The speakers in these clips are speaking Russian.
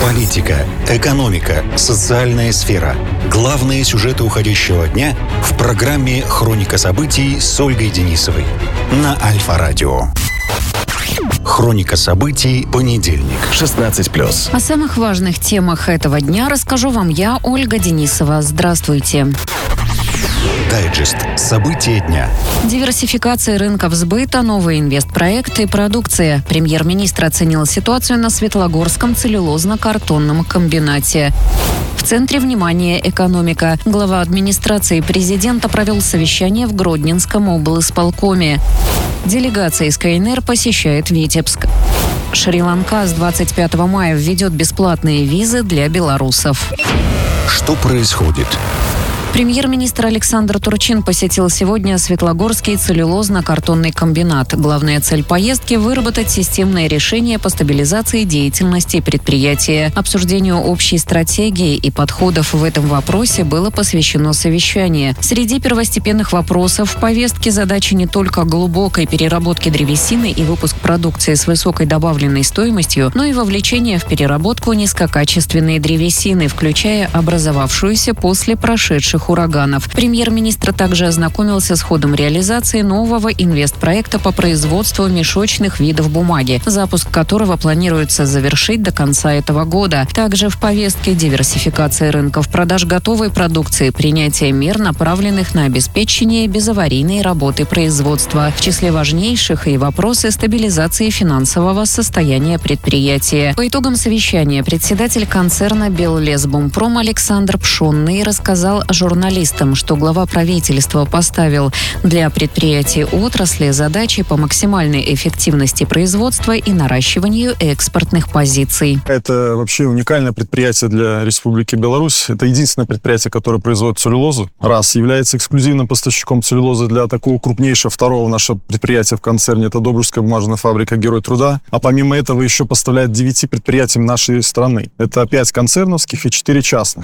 Политика, экономика, социальная сфера. Главные сюжеты уходящего дня в программе «Хроника событий» с Ольгой Денисовой на Альфа-радио. Хроника событий, понедельник, 16+. О самых важных темах этого дня расскажу вам я, Ольга Денисова. Здравствуйте. Дайджест. События дня. Диверсификация рынков сбыта, новые инвестпроекты и продукция. Премьер-министр оценил ситуацию на Светлогорском целлюлозно-картонном комбинате. В центре внимания экономика. Глава администрации президента провел совещание в Гродненском облисполкоме. Делегация из КНР посещает Витебск. Шри-Ланка с 25 мая введет бесплатные визы для белорусов. Что происходит? Премьер-министр Александр Турчин посетил сегодня Светлогорский целлюлозно-картонный комбинат. Главная цель поездки – выработать системное решение по стабилизации деятельности предприятия. Обсуждению общей стратегии и подходов в этом вопросе было посвящено совещание. Среди первостепенных вопросов в повестке задачи не только глубокой переработки древесины и выпуск продукции с высокой добавленной стоимостью, но и вовлечение в переработку низкокачественной древесины, включая образовавшуюся после прошедших ураганов. Премьер-министр также ознакомился с ходом реализации нового инвестпроекта по производству мешочных видов бумаги, запуск которого планируется завершить до конца этого года. Также в повестке диверсификация рынков продаж готовой продукции, принятие мер, направленных на обеспечение безаварийной работы производства. В числе важнейших и вопросы стабилизации финансового состояния предприятия. По итогам совещания председатель концерна «Беллесбумпром» Александр Пшонный рассказал журналистам, что глава правительства поставил для предприятий отрасли задачи по максимальной эффективности производства и наращиванию экспортных позиций. Это вообще уникальное предприятие для Республики Беларусь. Это единственное предприятие, которое производит целлюлозу. Является эксклюзивным поставщиком целлюлозы для такого крупнейшего второго нашего предприятия в концерне. Это Добружская бумажная фабрика «Герой труда». А помимо этого еще поставляет 9 предприятиям нашей страны. Это 5 концерновских и 4 частных.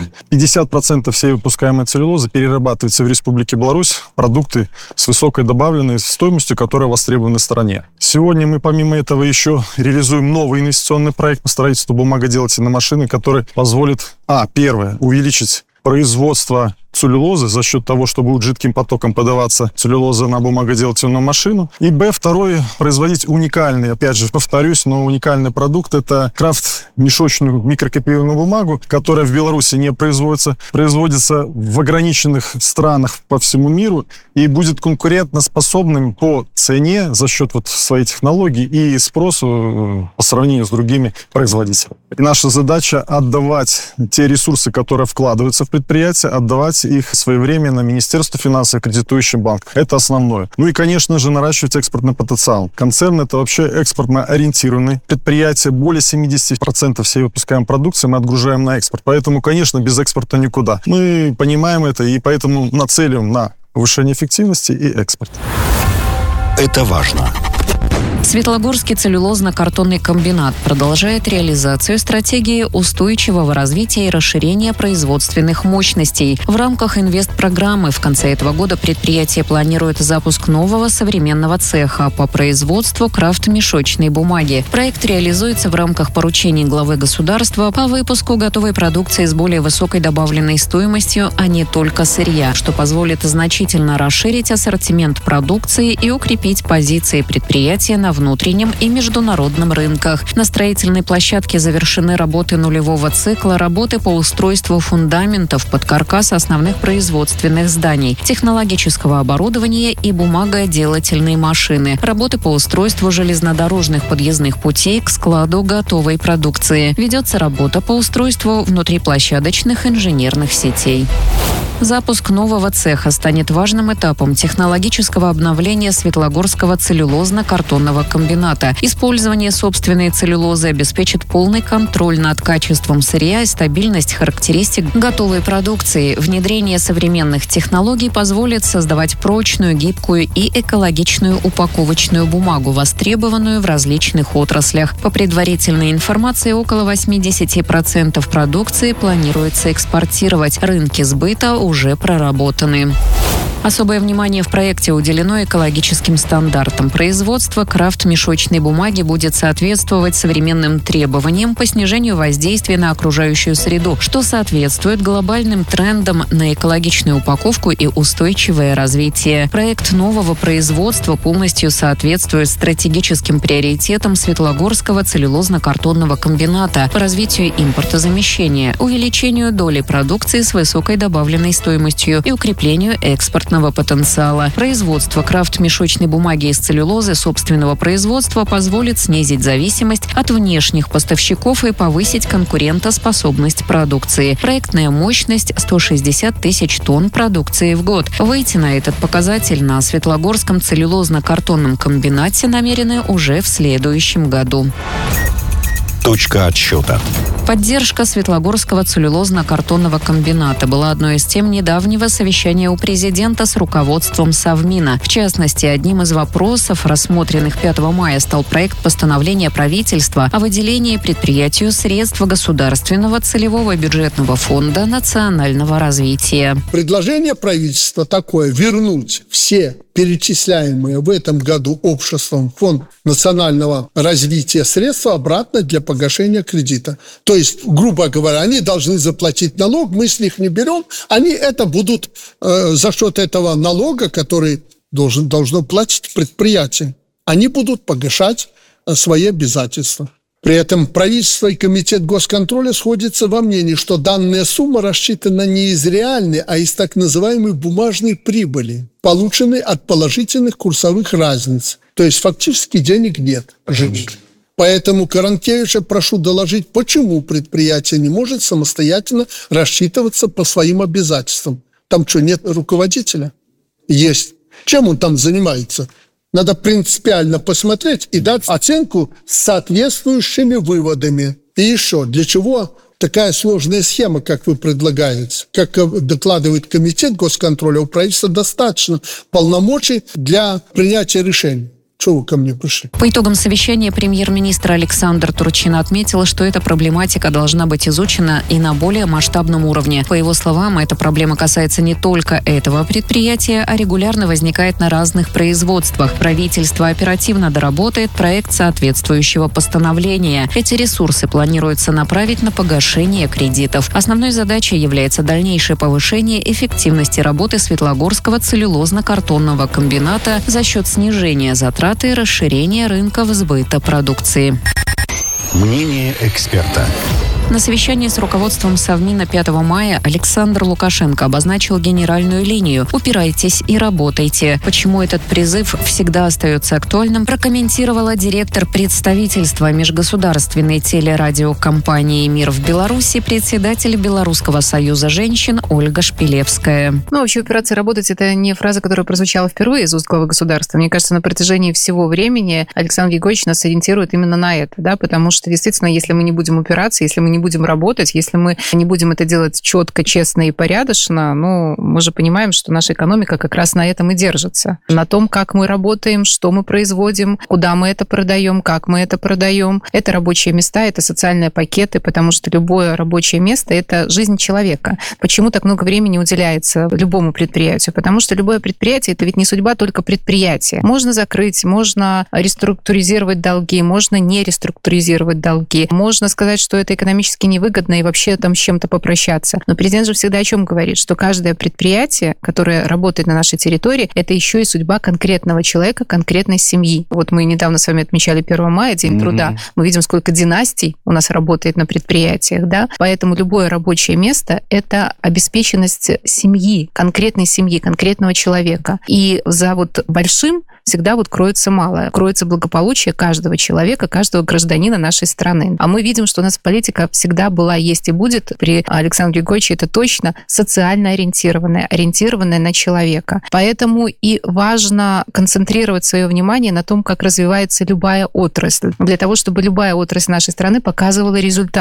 50% всей выпускаемой целлюлозы перерабатывается в Республике Беларусь продукты с высокой добавленной стоимостью, которые востребованы в стране. Сегодня мы помимо этого еще реализуем новый инвестиционный проект по строительству бумагоделательной машины, который позволит, первое, увеличить производство целлюлозы за счет того, что будет жидким потоком подаваться целлюлоза на бумагоделательную машину. И второе, производить уникальный, опять же, повторюсь, но уникальный продукт. Это крафт-мешочную микрокопировальную бумагу, которая в Беларуси не производится. Производится в ограниченных странах по всему миру и будет конкурентоспособным по цене за счет своей технологии и спросу по сравнению с другими производителями. И наша задача отдавать те ресурсы, которые вкладываются в предприятие, отдавать их своевременно Министерству финансов и кредитующим банкам. Это основное. И, конечно же, наращивать экспортный потенциал. Концерн — это вообще экспортно ориентированный предприятие. Более 70% всей выпускаемой продукции мы отгружаем на экспорт. Поэтому, конечно, без экспорта никуда. Мы понимаем это и поэтому нацелим на повышение эффективности и экспорт. Это важно. Светлогорский целлюлозно-картонный комбинат продолжает реализацию стратегии устойчивого развития и расширения производственных мощностей. В рамках инвестпрограммы в конце этого года предприятие планирует запуск нового современного цеха по производству крафт-мешочной бумаги. Проект реализуется в рамках поручений главы государства по выпуску готовой продукции с более высокой добавленной стоимостью, а не только сырья, что позволит значительно расширить ассортимент продукции и укрепить позиции предприятия на внутреннем и международном рынках. На строительной площадке завершены работы нулевого цикла, работы по устройству фундаментов под каркас основных производственных зданий, технологического оборудования и бумагоделательной машины, работы по устройству железнодорожных подъездных путей к складу готовой продукции. Ведется работа по устройству внутриплощадочных инженерных сетей. Запуск нового цеха станет важным этапом технологического обновления Светлогорского целлюлозно-картонного комбината. Использование собственной целлюлозы обеспечит полный контроль над качеством сырья и стабильность характеристик готовой продукции. Внедрение современных технологий позволит создавать прочную, гибкую и экологичную упаковочную бумагу, востребованную в различных отраслях. По предварительной информации, около 80% продукции планируется экспортировать. Рынки сбыта уже проработаны. Особое внимание в проекте уделено экологическим стандартам. Производство крафт-мешочной бумаги будет соответствовать современным требованиям по снижению воздействия на окружающую среду, что соответствует глобальным трендам на экологичную упаковку и устойчивое развитие. Проект нового производства полностью соответствует стратегическим приоритетам Светлогорского целлюлозно-картонного комбината по развитию импортозамещения, увеличению доли продукции с высокой добавленной стоимостью и укреплению экспортного потенциала. Производство крафт-мешочной бумаги из целлюлозы собственного производства позволит снизить зависимость от внешних поставщиков и повысить конкурентоспособность продукции. Проектная мощность 160 тысяч тонн продукции в год. Выйти на этот показатель на Светлогорском целлюлозно-картонном комбинате намерены уже в следующем году. Точка отсчета. Поддержка Светлогорского целлюлозно-картонного комбината была одной из тем недавнего совещания у президента с руководством Совмина. В частности, одним из вопросов, рассмотренных 5 мая, стал проект постановления правительства о выделении предприятию средств государственного целевого бюджетного фонда национального развития. Предложение правительства такое: вернуть все перечисляемые в этом году обществом в Фонд национального развития средства обратно для погашения кредита. То есть, грубо говоря, они должны заплатить налог, мы с них не берем, они это будут за счет этого налога, который должно платить предприятие, они будут погашать свои обязательства. При этом правительство и комитет госконтроля сходятся во мнении, что данная сумма рассчитана не из реальной, а из так называемой бумажной прибыли, полученной от положительных курсовых разниц. То есть фактически денег нет. Поэтому Каранкевича прошу доложить, почему предприятие не может самостоятельно рассчитываться по своим обязательствам. Там что, нет руководителя? Есть. Чем он там занимается? Надо принципиально посмотреть и дать оценку с соответствующими выводами. И еще, для чего такая сложная схема, как вы предлагаете? Как докладывает комитет госконтроля, у правительства достаточно полномочий для принятия решений. Что вы ко мне пришли? По итогам совещания премьер-министр Александр Турчин отметил, что эта проблематика должна быть изучена и на более масштабном уровне. По его словам, эта проблема касается не только этого предприятия, а регулярно возникает на разных производствах. Правительство оперативно доработает проект соответствующего постановления. Эти ресурсы планируется направить на погашение кредитов. Основной задачей является дальнейшее повышение эффективности работы Светлогорского целлюлозно-картонного комбината за счет снижения затрат и расширения рынков сбыта продукции. Мнение эксперта. На совещании с руководством Совмина 5 мая Александр Лукашенко обозначил генеральную линию «Упирайтесь и работайте». Почему этот призыв всегда остается актуальным, прокомментировала директор представительства межгосударственной телерадиокомпании «Мир» в Беларуси, председатель Белорусского союза женщин Ольга Шпилевская. Вообще «упираться и работать» — это не фраза, которая прозвучала впервые из уст главы государства. Мне кажется, на протяжении всего времени Александр Григорьевич нас ориентирует именно на это, да, потому что действительно, если мы не будем упираться, если мы не будем работать, если мы не будем это делать четко, честно и порядочно, мы же понимаем, что наша экономика как раз на этом и держится. На том, как мы работаем, что мы производим, куда мы это продаем, как мы это продаем. Это рабочие места, это социальные пакеты, потому что любое рабочее место – это жизнь человека. Почему так много времени уделяется любому предприятию? Потому что любое предприятие – это ведь не судьба только предприятия. Можно закрыть, можно реструктуризировать долги, можно не реструктуризировать долги, можно сказать, что это экономически невыгодно и вообще там с чем-то попрощаться. Но президент же всегда о чем говорит? Что каждое предприятие, которое работает на нашей территории, это еще и судьба конкретного человека, конкретной семьи. Вот мы недавно с вами отмечали 1 мая, День труда. Мы видим, сколько династий у нас работает на предприятиях, да? Поэтому любое рабочее место – это обеспеченность семьи, конкретного человека. И за большим всегда кроется малое. Кроется благополучие каждого человека, каждого гражданина нашей страны. А мы видим, что у нас политика всегда была, есть и будет. При Александре Григорьевиче это точно социально ориентированная на человека. Поэтому и важно концентрировать свое внимание на том, как развивается любая отрасль. Для того, чтобы любая отрасль нашей страны показывала результат.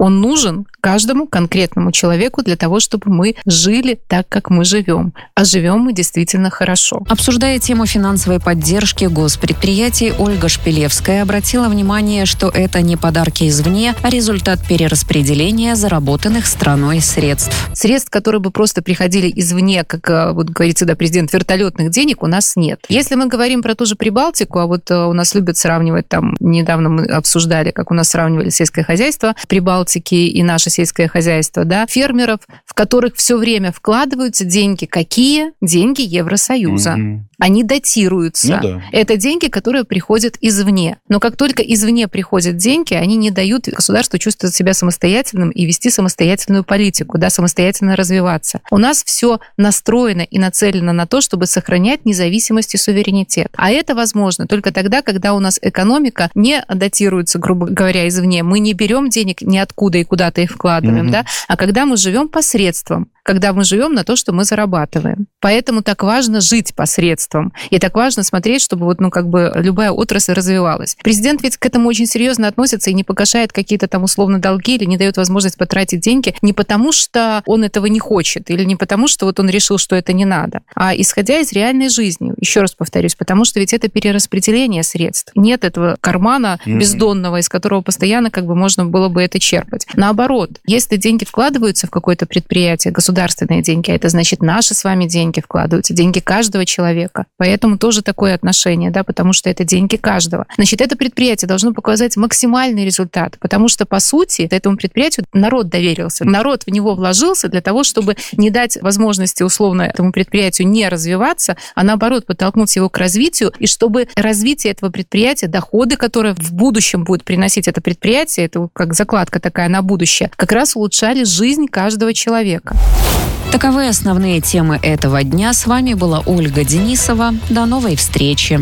Он нужен каждому конкретному человеку для того, чтобы мы жили так, как мы живем. А живем мы действительно хорошо. Обсуждая тему финансовой поддержки госпредприятий, Ольга Шпилевская обратила внимание, что это не подарки извне, а результат перераспределения заработанных страной средств. Средств, которые бы просто приходили извне, как вот говорит всегда президент, вертолетных денег у нас нет. Если мы говорим про ту же Прибалтику, а вот у нас любят сравнивать, там недавно мы обсуждали, как у нас сравнивали сельское хозяйство Прибалтики и наше сельское хозяйство, да, фермеров, в которых все время вкладываются деньги. Какие? Деньги Евросоюза. Они датируются. Ну, да. Это деньги, которые приходят извне. Но как только извне приходят деньги, они не дают государству чувствовать себя самостоятельным и вести самостоятельную политику, да, самостоятельно развиваться. У нас все настроено и нацелено на то, чтобы сохранять независимость и суверенитет. А это возможно только тогда, когда у нас экономика не датируется, грубо говоря, извне. Мы не берем денег ниоткуда и куда-то их вкладываем, да, а когда мы живем посредством, когда мы живем на то, что мы зарабатываем. Поэтому так важно жить посредством. И так важно смотреть, чтобы вот, любая отрасль развивалась. Президент ведь к этому очень серьезно относится и не погашает какие-то там условно долги или не дает возможность потратить деньги не потому, что он этого не хочет или не потому, что вот он решил, что это не надо, а исходя из реальной жизни. Еще раз повторюсь, потому что ведь это перераспределение средств. Нет этого кармана бездонного, из которого постоянно можно было бы это черпать. Наоборот, если деньги вкладываются в какое-то предприятие, государственные деньги, а это значит наши с вами деньги вкладываются, деньги каждого человека. Поэтому тоже такое отношение, да, потому что это деньги каждого. Значит, это предприятие должно показать максимальный результат, потому что, по сути, этому предприятию народ доверился. Народ в него вложился для того, чтобы не дать возможности условно этому предприятию не развиваться, а наоборот подтолкнуть его к развитию, и чтобы развитие этого предприятия, доходы, которые в будущем будет приносить это предприятие, это как закладка такая на будущее, как раз улучшали жизнь каждого человека. Таковы основные темы этого дня. С вами была Ольга Денисова. До новой встречи.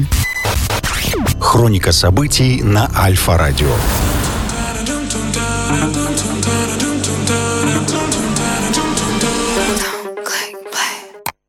Хроника событий на Альфа-радио.